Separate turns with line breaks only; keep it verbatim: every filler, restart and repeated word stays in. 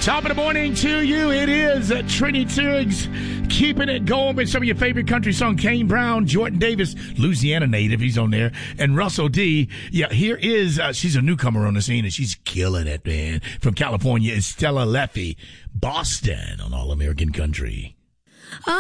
Top of the morning to you. It is uh, Trini Tiggs keeping it going with some of your favorite country song. Kane Brown, Jordan Davis, Louisiana native, he's on there, and Russell D. Yeah, here is, uh, she's a newcomer on the scene, and she's killing it, man. From California is Stella Leffy, Boston on All American Country.